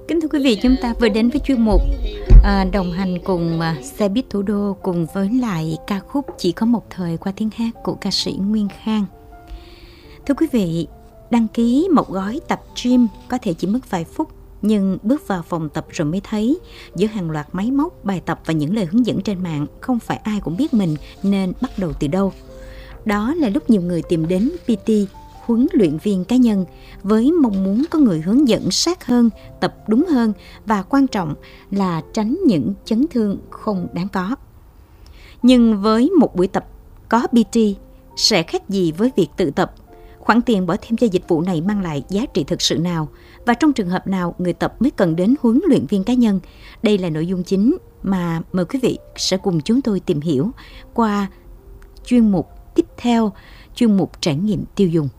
Kính thưa quý vị, chúng ta vừa đến với chuyên mục đồng hành cùng xe buýt thủ đô cùng với lại ca khúc Chỉ có một thời qua tiếng hát của ca sĩ Nguyên Khang. Thưa quý vị, đăng ký một gói tập gym có thể chỉ mất vài phút, nhưng bước vào phòng tập rồi mới thấy giữa hàng loạt máy móc, bài tập và những lời hướng dẫn trên mạng, không phải ai cũng biết mình nên bắt đầu từ đâu. Đó là lúc nhiều người tìm đến PT, huấn luyện viên cá nhân, với mong muốn có người hướng dẫn sát hơn, tập đúng hơn và quan trọng là tránh những chấn thương không đáng có. Nhưng với một buổi tập có PT sẽ khác gì với việc tự tập? Khoản tiền bỏ thêm cho dịch vụ này mang lại giá trị thực sự nào? Và trong trường hợp nào người tập mới cần đến huấn luyện viên cá nhân? Đây là nội dung chính mà mời quý vị sẽ cùng chúng tôi tìm hiểu qua chuyên mục tiếp theo, chuyên mục trải nghiệm tiêu dùng.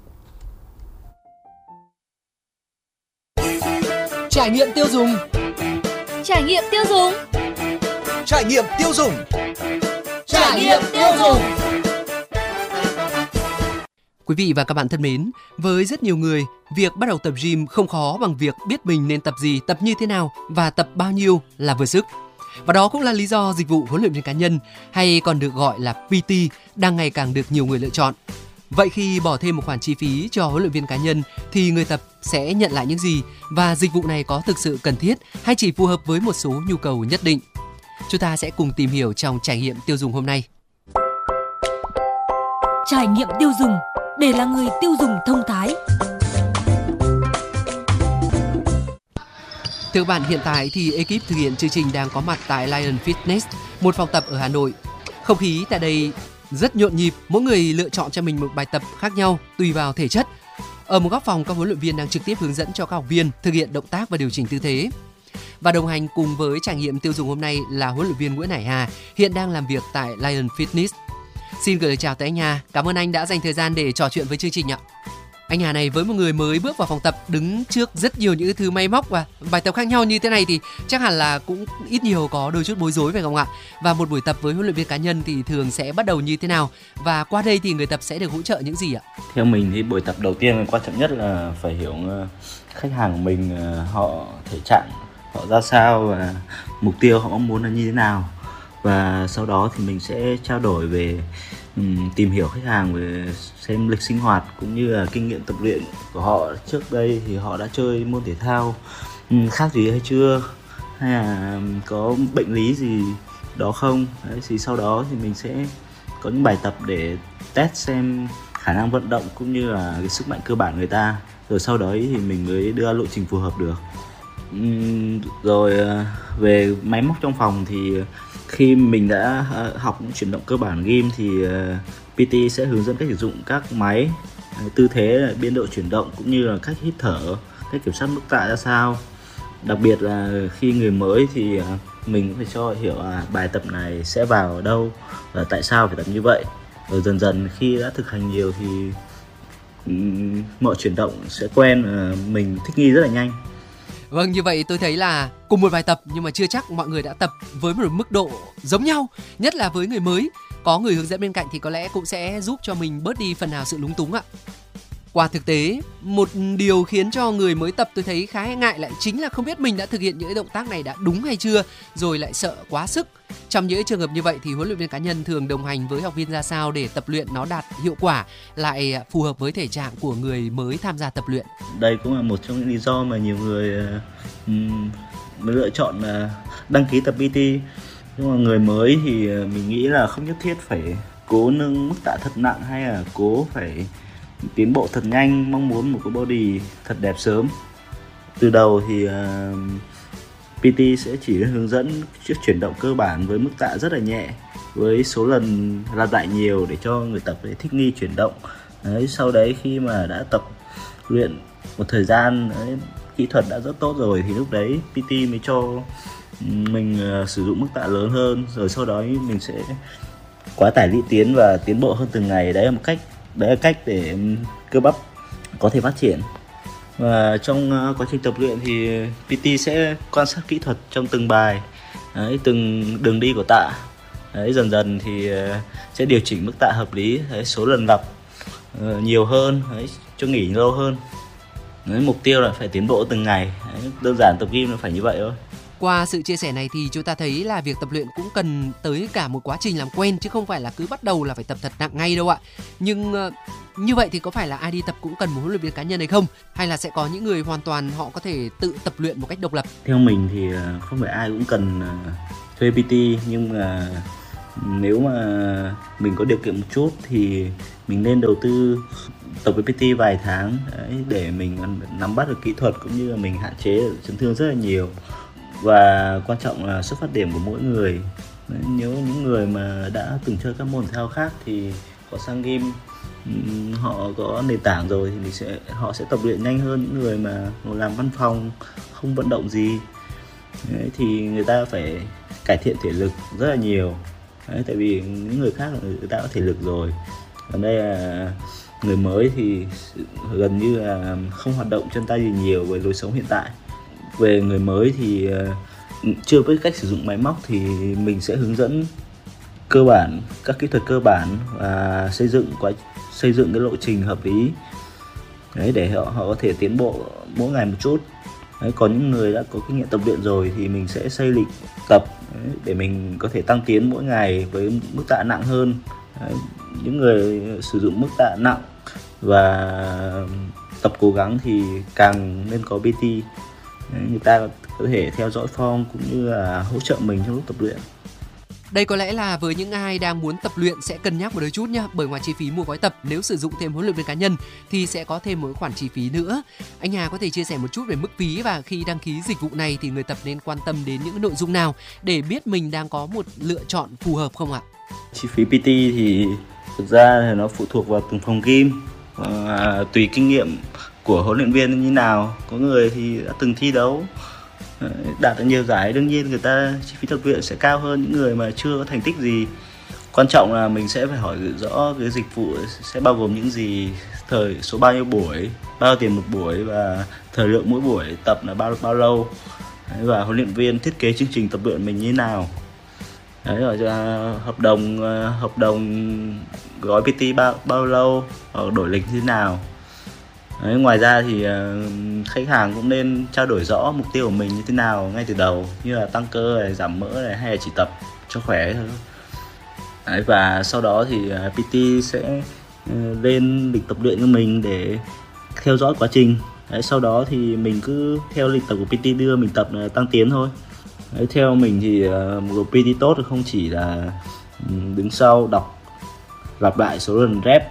Trải nghiệm tiêu dùng. Trải nghiệm tiêu dùng. Trải nghiệm tiêu dùng. Trải nghiệm tiêu dùng. Quý vị và các bạn thân mến, với rất nhiều người, việc bắt đầu tập gym không khó bằng việc biết mình nên tập gì, tập như thế nào và tập bao nhiêu là vừa sức. Và đó cũng là lý do dịch vụ huấn luyện viên cá nhân, hay còn được gọi là PT, đang ngày càng được nhiều người lựa chọn. Vậy khi bỏ thêm một khoản chi phí cho huấn luyện viên cá nhân thì người tập sẽ nhận lại những gì, và dịch vụ này có thực sự cần thiết hay chỉ phù hợp với một số nhu cầu nhất định? Chúng ta sẽ cùng tìm hiểu trong trải nghiệm tiêu dùng hôm nay. Trải nghiệm tiêu dùng để là người tiêu dùng thông thái. Thưa bạn, hiện tại thì ekip thực hiện chương trình đang có mặt tại Lion Fitness, một phòng tập ở Hà Nội. Không khí tại đây rất nhộn nhịp, mỗi người lựa chọn cho mình một bài tập khác nhau tùy vào thể chất. Ở một góc phòng, các huấn luyện viên đang trực tiếp hướng dẫn cho các học viên thực hiện động tác và điều chỉnh tư thế. Và đồng hành cùng với trải nghiệm tiêu dùng hôm nay là huấn luyện viên Nguyễn Hải Hà, hiện đang làm việc tại Lion Fitness. Xin gửi lời chào tới anh Hà, cảm ơn anh đã dành thời gian để trò chuyện với chương trình ạ. Anh Hà này, với một người mới bước vào phòng tập, đứng trước rất nhiều những thứ máy móc và bài tập khác nhau như thế này thì chắc hẳn là cũng ít nhiều có đôi chút bối rối phải không ạ? Và một buổi tập với huấn luyện viên cá nhân thì thường sẽ bắt đầu như thế nào? Và qua đây thì người tập sẽ được hỗ trợ những gì ạ? Theo mình thì buổi tập đầu tiên quan trọng nhất là phải hiểu khách hàng của mình, họ thể trạng họ ra sao và mục tiêu họ mong muốn là như thế nào. Và sau đó thì mình sẽ trao đổi về tìm hiểu khách hàng, về xem lịch sinh hoạt cũng như là kinh nghiệm tập luyện của họ trước đây, thì họ đã chơi môn thể thao khác gì hay chưa, hay là có bệnh lý gì đó không. Đấy, thì sau đó thì mình sẽ có những bài tập để test xem khả năng vận động cũng như là cái sức mạnh cơ bản người ta, rồi sau đó thì mình mới đưa lộ trình phù hợp được. Rồi về máy móc trong phòng thì khi mình đã học những chuyển động cơ bản game thì PT sẽ hướng dẫn cách sử dụng các máy, tư thế, biên độ chuyển động cũng như là cách hít thở, cách kiểm soát mức tạ ra sao. Đặc biệt là khi người mới thì mình cũng phải cho họ hiểu bài tập này sẽ vào ở đâu và tại sao phải tập như vậy. Rồi dần dần khi đã thực hành nhiều thì mọi chuyển động sẽ quen và mình thích nghi rất là nhanh. Vâng, như vậy tôi thấy là cùng một bài tập nhưng mà chưa chắc mọi người đã tập với một mức độ giống nhau. Nhất là với người mới, có người hướng dẫn bên cạnh thì có lẽ cũng sẽ giúp cho mình bớt đi phần nào sự lúng túng ạ. Qua thực tế, một điều khiến cho người mới tập tôi thấy khá ngại lại chính là không biết mình đã thực hiện những động tác này đã đúng hay chưa, rồi lại sợ quá sức. Trong những trường hợp như vậy thì huấn luyện viên cá nhân thường đồng hành với học viên ra sao để tập luyện nó đạt hiệu quả, lại phù hợp với thể trạng của người mới tham gia tập luyện? Đây cũng là một trong những lý do mà nhiều người mới lựa chọn đăng ký tập PT. Nhưng mà người mới thì mình nghĩ là không nhất thiết phải cố nâng mức tạ thật nặng hay là cố phải tiến bộ thật nhanh, mong muốn một cái body thật đẹp sớm. Từ đầu thì PT sẽ chỉ hướng dẫn chiếc chuyển động cơ bản với mức tạ rất là nhẹ, với số lần lặp lại nhiều để cho người tập để thích nghi chuyển động. Đấy, sau đấy khi mà đã tập luyện một thời gian, đấy, kỹ thuật đã rất tốt rồi thì lúc đấy PT mới cho mình sử dụng mức tạ lớn hơn, rồi sau đó mình sẽ quá tải lũy tiến và tiến bộ hơn từng ngày. Đấy là cách để cơ bắp có thể phát triển. Và trong quá trình tập luyện thì PT sẽ quan sát kỹ thuật trong từng bài, đấy, từng đường đi của tạ. Đấy, dần dần thì sẽ điều chỉnh mức tạ hợp lý, đấy, số lần lặp nhiều hơn, đấy, cho nghỉ lâu hơn. Đấy, mục tiêu là phải tiến bộ từng ngày. Đấy, đơn giản tập gym là phải như vậy thôi. Qua sự chia sẻ này thì chúng ta thấy là việc tập luyện cũng cần tới cả một quá trình làm quen, chứ không phải là cứ bắt đầu là phải tập thật nặng ngay đâu ạ. Nhưng như vậy thì có phải là ai đi tập cũng cần một huấn luyện viên cá nhân hay không? Hay là sẽ có những người hoàn toàn họ có thể tự tập luyện một cách độc lập? Theo mình thì không phải ai cũng cần thuê PT, nhưng mà nếu mà mình có điều kiện một chút thì mình nên đầu tư tập với PT vài tháng đấy, để mình nắm bắt được kỹ thuật cũng như là mình hạn chế được chấn thương rất là nhiều. Và quan trọng là xuất phát điểm của mỗi người. Nếu những người mà đã từng chơi các môn thể thao khác thì họ sang gym, họ có nền tảng rồi thì họ sẽ tập luyện nhanh hơn những người mà làm văn phòng không vận động gì. Đấy, thì người ta phải cải thiện thể lực rất là nhiều. Đấy, tại vì những người khác người ta có thể lực rồi. Còn đây là người mới thì gần như là không hoạt động chân tay gì nhiều với lối sống hiện tại. Về người mới thì chưa biết cách sử dụng máy móc thì mình sẽ hướng dẫn cơ bản, các kỹ thuật cơ bản và xây dựng cái lộ trình hợp lý. Đấy, để họ có thể tiến bộ mỗi ngày một chút. Đấy, còn những người đã có kinh nghiệm tập luyện rồi thì mình sẽ xây lịch tập để mình có thể tăng tiến mỗi ngày với mức tạ nặng hơn. Đấy, những người sử dụng mức tạ nặng và tập cố gắng thì càng nên có PT. Đấy, người ta có thể theo dõi form cũng như là hỗ trợ mình trong lúc tập luyện. Đây có lẽ là với những ai đang muốn tập luyện sẽ cân nhắc một đôi chút nhá, bởi ngoài chi phí mua gói tập, nếu sử dụng thêm huấn luyện viên cá nhân thì sẽ có thêm một khoản chi phí nữa. Anh Hà có thể chia sẻ một chút về mức phí và khi đăng ký dịch vụ này thì người tập nên quan tâm đến những nội dung nào để biết mình đang có một lựa chọn phù hợp không ạ? Chi phí PT thì thực ra thì nó phụ thuộc vào từng phòng gym, tùy kinh nghiệm của huấn luyện viên như nào. Có người thì đã từng thi đấu, đạt được nhiều giải, đương nhiên người ta chi phí tập luyện sẽ cao hơn những người mà chưa có thành tích gì. Quan trọng là mình sẽ phải hỏi rõ cái dịch vụ sẽ bao gồm những gì, số bao nhiêu buổi, bao tiền một buổi và thời lượng mỗi buổi tập là bao lâu. Đấy, và huấn luyện viên thiết kế chương trình tập luyện mình như thế nào. Đấy, rồi hợp đồng gói PT bao lâu, đổi lịch như thế nào. Đấy, ngoài ra thì khách hàng cũng nên trao đổi rõ mục tiêu của mình như thế nào ngay từ đầu, như là tăng cơ này, giảm mỡ này, hay là chỉ tập cho khỏe thôi. Đấy, và sau đó thì PT sẽ lên lịch tập luyện cho mình để theo dõi quá trình. Đấy, sau đó thì mình cứ theo lịch tập của PT đưa mình tập tăng tiến thôi. Đấy, theo mình thì một PT tốt không chỉ là đứng sau đọc lặp lại số lần rep,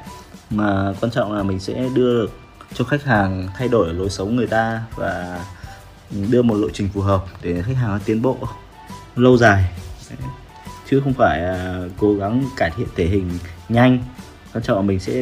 mà quan trọng là mình sẽ đưa được cho khách hàng thay đổi lối sống người ta và đưa một lộ trình phù hợp để khách hàng tiến bộ lâu dài. Đấy, chứ không phải cố gắng cải thiện thể hình nhanh. Quan trọng là mình sẽ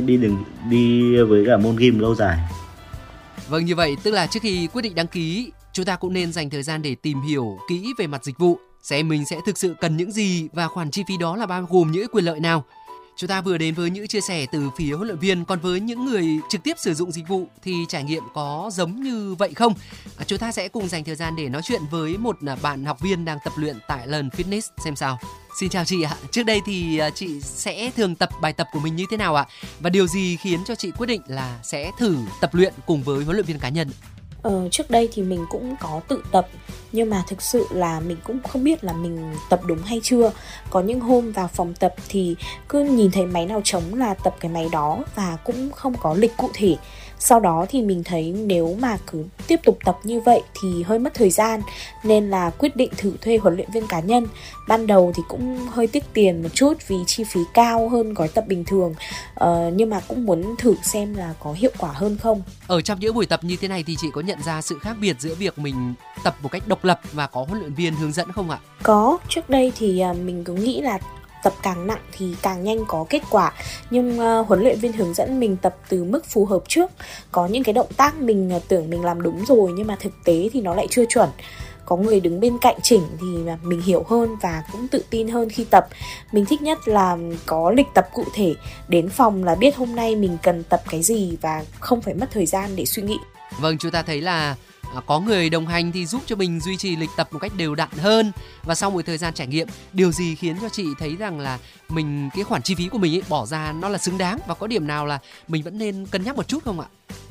đi với cả môn gym lâu dài. Vâng, như vậy tức là trước khi quyết định đăng ký, chúng ta cũng nên dành thời gian để tìm hiểu kỹ về mặt dịch vụ, xem mình sẽ thực sự cần những gì và khoản chi phí đó là bao gồm những quyền lợi nào. Chúng ta vừa đến với những chia sẻ từ phía huấn luyện viên, còn với những người trực tiếp sử dụng dịch vụ thì trải nghiệm có giống như vậy không? Chúng ta sẽ cùng dành thời gian để nói chuyện với một bạn học viên đang tập luyện tại Lion Fitness xem sao. Xin chào chị ạ. Trước đây thì chị sẽ thường tập bài tập của mình như thế nào ạ? Và điều gì khiến cho chị quyết định là sẽ thử tập luyện cùng với huấn luyện viên cá nhân? Trước đây thì mình cũng có tự tập, nhưng mà thực sự là mình cũng không biết là mình tập đúng hay chưa. Có những hôm vào phòng tập thì cứ nhìn thấy máy nào trống là tập cái máy đó và cũng không có lịch cụ thể. Sau đó thì mình thấy nếu mà cứ tiếp tục tập như vậy thì hơi mất thời gian, nên là quyết định thử thuê huấn luyện viên cá nhân. Ban đầu thì cũng hơi tiếc tiền một chút vì chi phí cao hơn gói tập bình thường, nhưng mà cũng muốn thử xem là có hiệu quả hơn không. Ở trong những buổi tập như thế này thì chị có nhận ra sự khác biệt giữa việc mình tập một cách độc lập và có huấn luyện viên hướng dẫn không ạ? Có, trước đây thì mình cứ nghĩ là tập càng nặng thì càng nhanh có kết quả. Nhưng huấn luyện viên hướng dẫn mình tập từ mức phù hợp trước. Có những cái động tác mình tưởng mình làm đúng rồi, nhưng mà thực tế thì nó lại chưa chuẩn. Có người đứng bên cạnh chỉnh thì mình hiểu hơn và cũng tự tin hơn khi tập. Mình thích nhất là có lịch tập cụ thể, đến phòng là biết hôm nay mình cần tập cái gì và không phải mất thời gian để suy nghĩ. Vâng, chúng ta thấy là có người đồng hành thì giúp cho mình duy trì lịch tập một cách đều đặn hơn. Và sau một thời gian trải nghiệm, điều gì khiến cho chị thấy rằng là cái khoản chi phí của mình bỏ ra nó là xứng đáng, và có điểm nào là mình vẫn nên cân nhắc một chút không ạ?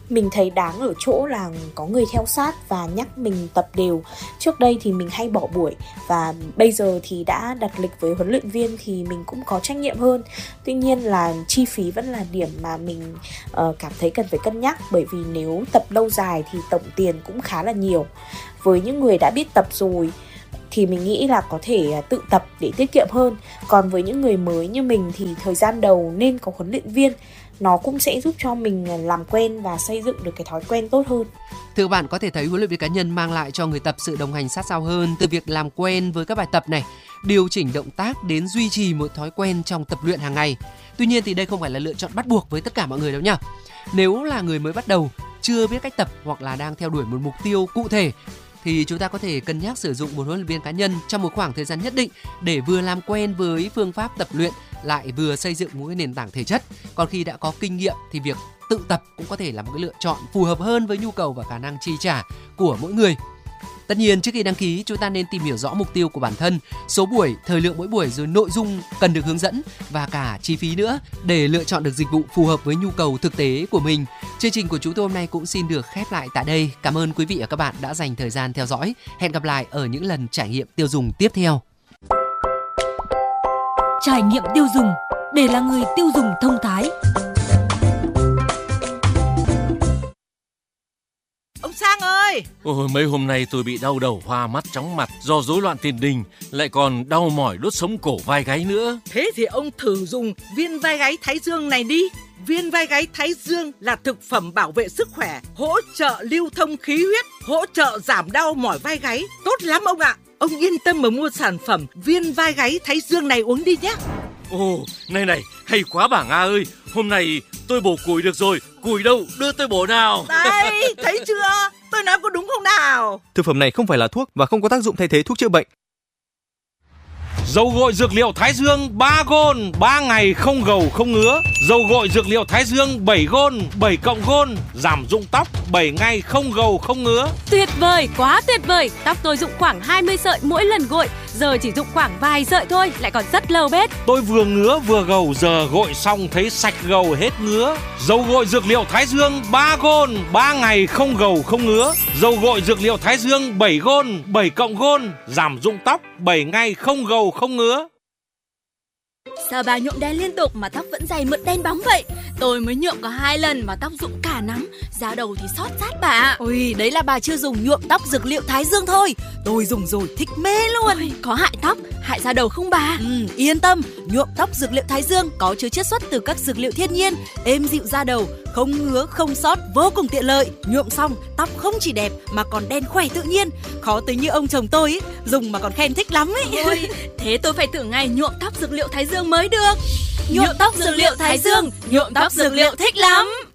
Mình thấy đáng ở chỗ là có người theo sát và nhắc mình tập đều. Trước đây thì mình hay bỏ buổi, và bây giờ thì đã đặt lịch với huấn luyện viên thì mình cũng có trách nhiệm hơn. Tuy nhiên là chi phí vẫn là điểm mà mình cảm thấy cần phải cân nhắc, bởi vì nếu tập lâu dài thì tổng tiền cũng khá là nhiều. Với những người đã biết tập rồi thì mình nghĩ là có thể tự tập để tiết kiệm hơn. Còn với những người mới như mình thì thời gian đầu nên có huấn luyện viên. Nó cũng sẽ giúp cho mình làm quen và xây dựng được cái thói quen tốt hơn. Thưa bạn, có thể thấy huấn luyện viên cá nhân mang lại cho người tập sự đồng hành sát sao hơn, từ việc làm quen với các bài tập này, điều chỉnh động tác đến duy trì một thói quen trong tập luyện hàng ngày. Tuy nhiên thì đây không phải là lựa chọn bắt buộc với tất cả mọi người đâu nhá. Nếu là người mới bắt đầu, chưa biết cách tập hoặc là đang theo đuổi một mục tiêu cụ thể thì chúng ta có thể cân nhắc sử dụng một huấn luyện viên cá nhân trong một khoảng thời gian nhất định để vừa làm quen với phương pháp tập luyện lại vừa xây dựng một cái nền tảng thể chất. Còn khi đã có kinh nghiệm thì việc tự tập cũng có thể là một cái lựa chọn phù hợp hơn với nhu cầu và khả năng chi trả của mỗi người. Tất nhiên, trước khi đăng ký, chúng ta nên tìm hiểu rõ mục tiêu của bản thân, số buổi, thời lượng mỗi buổi, rồi nội dung cần được hướng dẫn và cả chi phí nữa để lựa chọn được dịch vụ phù hợp với nhu cầu thực tế của mình. Chương trình của chúng tôi hôm nay cũng xin được khép lại tại đây. Cảm ơn quý vị và các bạn đã dành thời gian theo dõi. Hẹn gặp lại ở những lần trải nghiệm tiêu dùng tiếp theo. Trải nghiệm tiêu dùng để là người tiêu dùng thông thái. Ông Sang ơi! Ôi, mấy hôm nay tôi bị đau đầu, hoa mắt, chóng mặt do rối loạn tiền đình, lại còn đau mỏi đốt sống cổ vai gáy nữa. Thế thì ông thử dùng viên vai gáy Thái Dương này đi. Viên vai gáy Thái Dương là thực phẩm bảo vệ sức khỏe, hỗ trợ lưu thông khí huyết, hỗ trợ giảm đau mỏi vai gáy. Tốt lắm ông ạ! Ông yên tâm mà mua sản phẩm viên vai gáy Thái Dương này uống đi nhé. Ồ, này, hay quá bà Nga ơi. Hôm nay tôi bổ củi được rồi. Củi đâu, đưa tôi bổ nào. Đây, thấy chưa? Tôi nói có đúng không nào? Thực phẩm này không phải là thuốc và không có tác dụng thay thế thuốc chữa bệnh. Dầu gội dược liệu Thái Dương 3 gôn, 3 ngày không gầu không ngứa. Dầu gội dược liệu Thái Dương 7 gôn, 7 cộng gôn, giảm rụng tóc 7 ngày không gầu không ngứa. Tuyệt vời, quá tuyệt vời. Tóc tôi rụng khoảng 20 sợi mỗi lần gội, giờ chỉ rụng khoảng vài sợi thôi, lại còn rất lâu bết. Tôi vừa ngứa vừa gầu, giờ gội xong thấy sạch gầu hết ngứa. Dầu gội dược liệu Thái Dương 3 gôn, 3 ngày không gầu không ngứa. Dầu gội dược liệu Thái Dương 7 gôn, 7 cộng gôn, giảm rụng tóc 7 ngày không gầu không ngứa. Sao bà nhuộm đen liên tục mà tóc vẫn dày mượt đen bóng vậy? Tôi mới nhuộm có 2 lần mà tóc rụng cả nắm, da đầu thì xót sát bà. Ôi, đấy là bà chưa dùng nhuộm tóc dược liệu Thái Dương thôi. Tôi dùng rồi thích mê luôn. Ôi, có hại tóc, hại da đầu không bà? Yên tâm, nhuộm tóc dược liệu Thái Dương có chứa chiết xuất từ các dược liệu thiên nhiên, êm dịu da đầu, không ngứa, không xót, vô cùng tiện lợi. Nhuộm xong, tóc không chỉ đẹp mà còn đen khỏe tự nhiên. Khó tính như ông chồng tôi ấy, dùng mà còn khen thích lắm ấy. Ôi, thế tôi phải thử ngay nhuộm tóc dược liệu Thái Dương mới được. Nhuộm tóc dược liệu Thái Dương, nhuộm tóc dược liệu thích lắm.